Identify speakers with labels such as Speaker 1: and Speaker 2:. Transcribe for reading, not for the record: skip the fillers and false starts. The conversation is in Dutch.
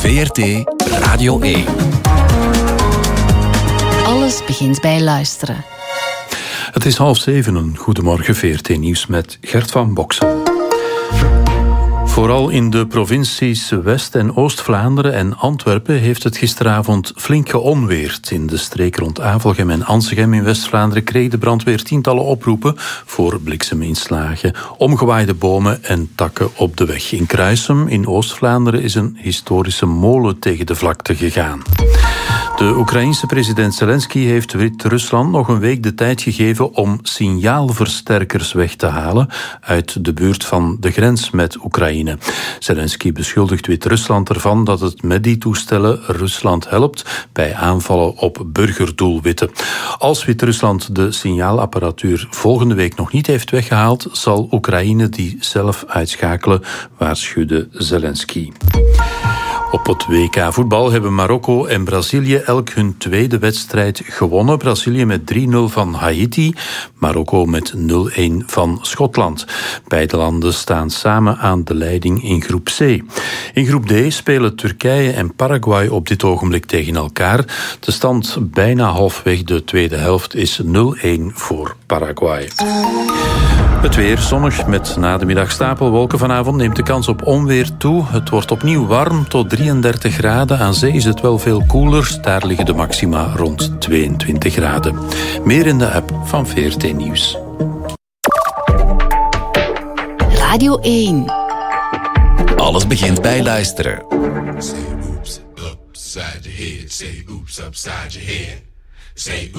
Speaker 1: VRT Radio 1.
Speaker 2: Alles begint bij luisteren.
Speaker 3: Het is 6:30. Goedemorgen, VRT Nieuws met Gert van Boksen. Vooral in de provincies West- en Oost-Vlaanderen en Antwerpen heeft het gisteravond flink geonweerd. In de streek rond Avelgem en Ansegem in West-Vlaanderen kreeg de brandweer tientallen oproepen voor blikseminslagen, omgewaaide bomen en takken op de weg. In Kruisem in Oost-Vlaanderen is een historische molen tegen de vlakte gegaan. De Oekraïense president Zelensky heeft Wit-Rusland nog een week de tijd gegeven om signaalversterkers weg te halen uit de buurt van de grens met Oekraïne. Zelensky beschuldigt Wit-Rusland ervan dat het met die toestellen Rusland helpt bij aanvallen op burgerdoelwitten. Als Wit-Rusland de signaalapparatuur volgende week nog niet heeft weggehaald, zal Oekraïne die zelf uitschakelen, waarschuwde Zelensky. Op het WK voetbal hebben Marokko en Brazilië elk hun tweede wedstrijd gewonnen. Brazilië met 3-0 van Haiti, Marokko met 0-1 van Schotland. Beide landen staan samen aan de leiding in groep C. In groep D spelen Turkije en Paraguay op dit ogenblik tegen elkaar. De stand bijna halfweg de tweede helft is 0-1 voor Paraguay. Het weer zonnig met na de middag stapelwolken. Vanavond neemt de kans op onweer toe. Het wordt opnieuw warm tot 33 graden. Aan zee is het wel veel koeler. Daar liggen de maxima rond 22 graden. Meer in de app van VRT Nieuws.
Speaker 2: Radio 1.
Speaker 1: Alles begint bij luisteren.
Speaker 4: Say oops upside your head. Say oops upside your head. Say